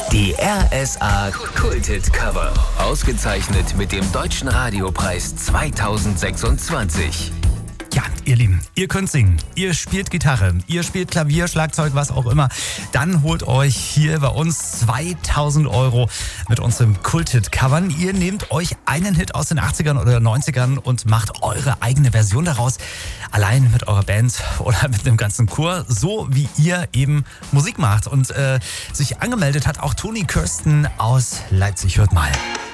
Die RSA Kulthit Cover. Ausgezeichnet mit dem Deutschen Radiopreis 2026. Ja, ihr Lieben, ihr könnt singen, ihr spielt Gitarre, ihr spielt Klavier, Schlagzeug, was auch immer. Dann holt euch hier bei uns 2000 € mit unserem Kulthit-Covern. Ihr nehmt euch einen Hit aus den 80ern oder 90ern und macht eure eigene Version daraus. Allein mit eurer Band oder mit dem ganzen Chor, so wie ihr eben Musik macht. Und sich angemeldet hat auch Toni Kirsten aus Leipzig. Hört mal.